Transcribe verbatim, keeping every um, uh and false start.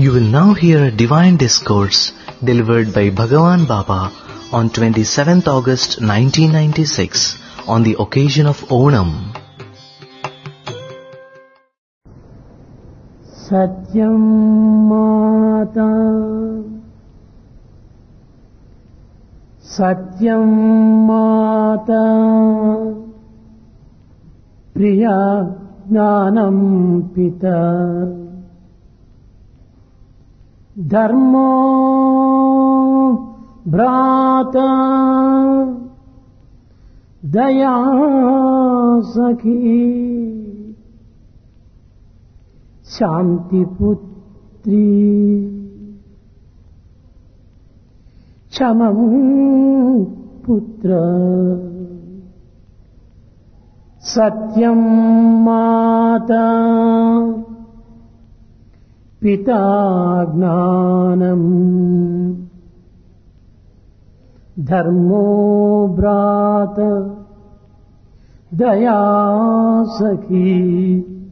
You will now hear a divine discourse delivered by Bhagavan Baba on twenty-seventh August nineteen ninety-six on the occasion of Onam. Satyam Mata Satyam Mata Priya Jnanam Pita Dharmo Bhrata Daya Sakhi Shanti Putri Chamam Putra Satyam Mata Pita Gnanam Dharmo Bhrata Daya Sakhi